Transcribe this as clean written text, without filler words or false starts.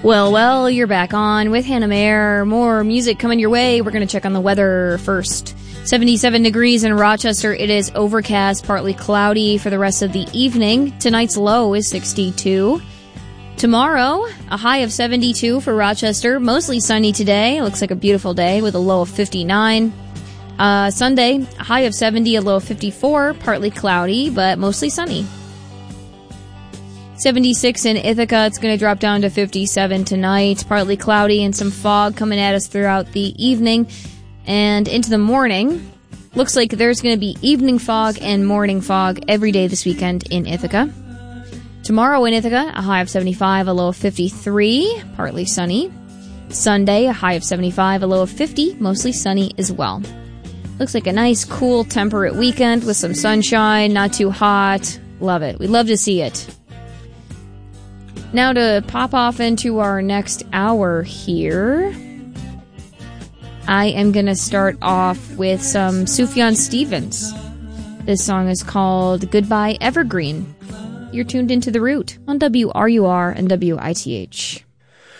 Well, you're back on with Hannah Mayer. More music coming your way. We're going to check on the weather first. 77 degrees in Rochester. It is overcast, partly cloudy for the rest of the evening. Tonight's low is 62. Tomorrow, a high of 72 for Rochester. Mostly sunny today. Looks like a beautiful day with a low of 59. Sunday, a high of 70, a low of 54. Partly cloudy, but mostly sunny. 76 in Ithaca. It's going to drop down to 57 tonight. Partly cloudy and some fog coming at us throughout the evening and into the morning. Looks like there's going to be evening fog and morning fog every day this weekend in Ithaca. Tomorrow in Ithaca, a high of 75, a low of 53, partly sunny. Sunday, a high of 75, a low of 50, mostly sunny as well. Looks like a nice, cool, temperate weekend with some sunshine, not too hot. Love it. We'd love to see it. Now to pop off into our next hour here, I am going to start off with some Sufjan Stevens. This song is called Goodbye Evergreen. You're tuned into The Root on WRUR and WITH.